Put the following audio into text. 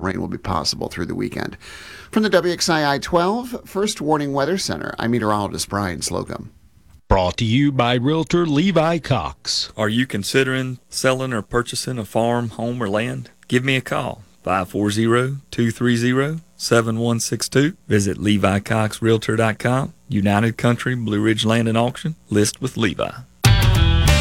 rain will be possible through the weekend. From the WXII 12 First Warning Weather Center, I'm meteorologist Brian Slocum. Brought to you by Realtor Levi Cox. Are you considering selling or purchasing a farm, home, or land? Give me a call, 540-230-7162. Visit LeviCoxRealtor.com. United Country Blue Ridge Land and Auction. List with Levi.